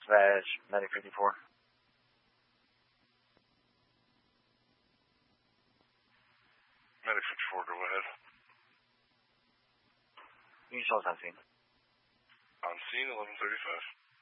Vag, medic 54. Medic 54, go ahead. You show us on scene. On scene, 1135.